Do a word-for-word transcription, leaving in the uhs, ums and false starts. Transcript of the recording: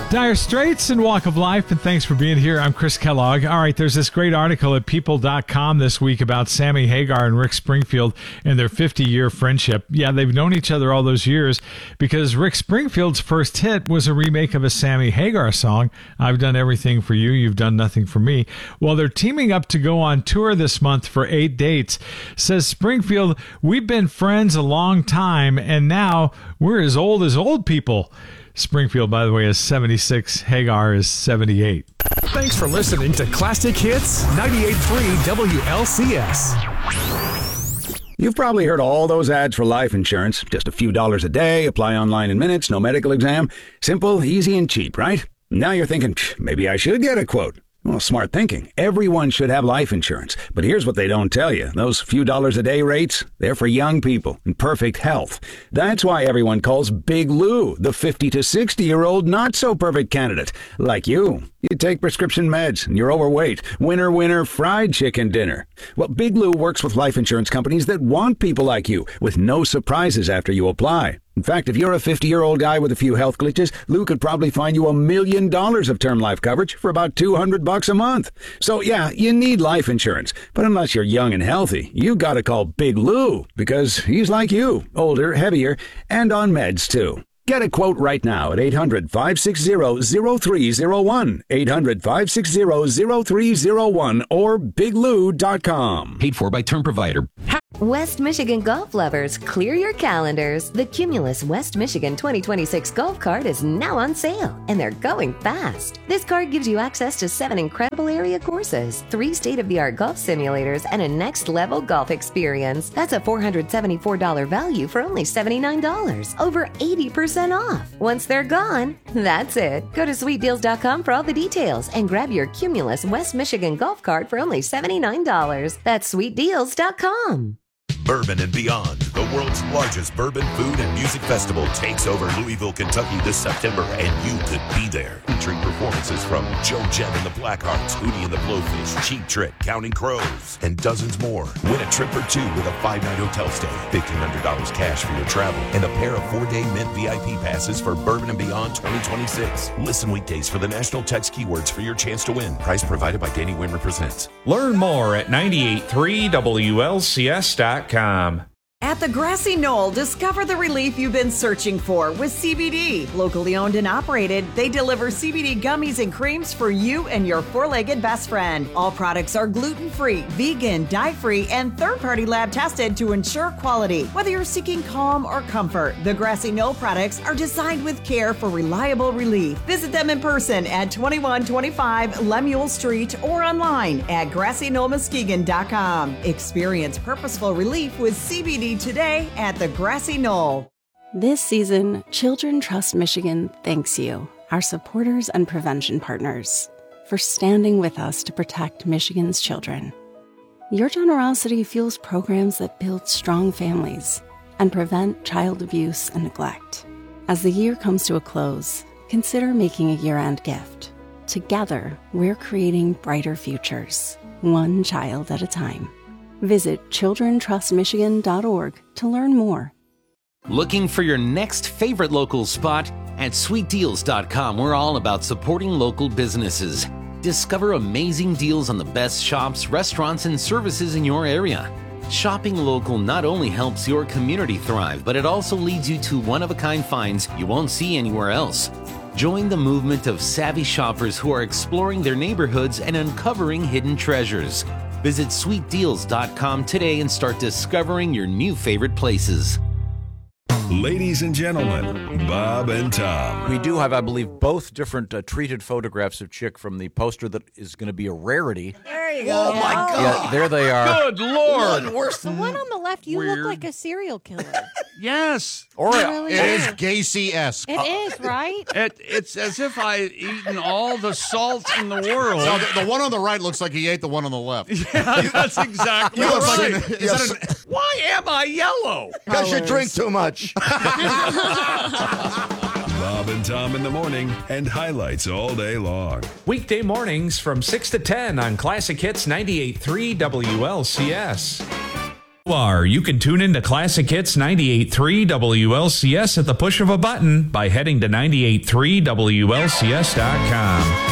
Dire Straits and Walk of Life, and thanks for being here. I'm Chris Kellogg. All right, there's this great article at people dot com this week about Sammy Hagar and Rick Springfield and their fifty-year friendship. Yeah, they've known each other all those years because Rick Springfield's first hit was a remake of a Sammy Hagar song, I've Done Everything for You, You've Done Nothing for Me. Well, they're teaming up to go on tour this month for eight dates. Says Springfield, we've been friends a long time, and now we're as old as old people. Springfield, by the way, is seventy-six. Hagar is seventy-eight. Thanks for listening to Classic Hits ninety-eight point three W L C S. You've probably heard all those ads for life insurance. Just a few dollars a day, apply online in minutes, no medical exam. Simple, easy, and cheap, right? Now you're thinking, maybe I should get a quote. Well, smart thinking. Everyone should have life insurance. But here's what they don't tell you. Those few dollars a day rates, they're for young people in perfect health. That's why everyone calls Big Lou the fifty to sixty-year-old not-so-perfect candidate. Like you. You take prescription meds and you're overweight. Winner, winner, fried chicken dinner. Well, Big Lou works with life insurance companies that want people like you with no surprises after you apply. In fact, if you're a fifty-year-old guy with a few health glitches, Lou could probably find you a million dollars of term life coverage for about two hundred bucks a month. So yeah, you need life insurance. But unless you're young and healthy, you gotta call Big Lou because he's like you, older, heavier, and on meds too. Get a quote right now at eight hundred, five six zero, zero three zero one, eight hundred, five six zero, zero three zero one, or big lou dot com. Paid for by Term Provider. West Michigan golf lovers, clear your calendars. The Cumulus West Michigan twenty twenty-six golf card is now on sale, and they're going fast. This card gives you access to seven incredible area courses, three state-of-the-art golf simulators, and a next-level golf experience. That's a four hundred seventy-four dollars value for only seventy-nine dollars, over eighty percent off. Once they're gone, that's it. Go to sweet deals dot com for all the details and grab your Cumulus West Michigan golf card for only seventy-nine dollars. That's sweet deals dot com. Bourbon and Beyond, the world's largest bourbon, food, and music festival, takes over Louisville, Kentucky this September, and you could be there. Featuring performances from Joe Jen and the Blackhearts, Hootie and the Blowfish, Cheap Trick, Counting Crows, and dozens more. Win a trip or two with a five-night hotel stay, fifteen hundred dollars cash for your travel, and a pair of four-day Mint V I P passes for Bourbon and Beyond twenty twenty-six. Listen weekdays for the national text keywords for your chance to win. Price provided by Danny Wimmer Presents. Learn more at ninety-eight point three W L C S dot com. At the Grassy Knoll, discover the relief you've been searching for with C B D. Locally owned and operated, they deliver C B D gummies and creams for you and your four-legged best friend. All products are gluten-free, vegan, dye-free, and third-party lab tested to ensure quality. Whether you're seeking calm or comfort, the Grassy Knoll products are designed with care for reliable relief. Visit them in person at twenty-one twenty-five Lemuel Street or online at grassy knoll muskegon dot com. Experience purposeful relief with C B D today at the Grassy Knoll. This season, Children Trust Michigan thanks you, our supporters and prevention partners, for standing with us to protect Michigan's children. Your generosity fuels programs that build strong families and prevent child abuse and neglect. As the year comes to a close, consider making a year-end gift. Together, we're creating brighter futures, one child at a time. Visit children trust michigan dot org to learn more. Looking for your next favorite local spot? At sweet deals dot com, we're all about supporting local businesses. Discover amazing deals on the best shops, restaurants, and services in your area. Shopping local not only helps your community thrive, but it also leads you to one-of-a-kind finds you won't see anywhere else. Join the movement of savvy shoppers who are exploring their neighborhoods and uncovering hidden treasures. Visit sweet deals dot com today and start discovering your new favorite places. Ladies and gentlemen, Bob and Tom. We do have, I believe, both different uh, treated photographs of Chick from the poster that is going to be a rarity. There you go. Oh, my God. Yeah, there they are. Good Lord. Worse the one on the left, you Weird. look like a serial killer. Yes. Or You really it is are. Gacy-esque. It is, right? It, it's as if I had eaten all the salt in the world. No, the, the one on the right looks like he ate the one on the left. Yeah, that's exactly You look right. like an- is that an- Why am I yellow? Because you drink too much. Bob and Tom in the morning and highlights all day long. Weekday mornings from six to ten on Classic Hits ninety-eight point three W L C S. Are. You can tune in to Classic Hits ninety-eight point three W L C S at the push of a button by heading to ninety-eight point three W L C S dot com.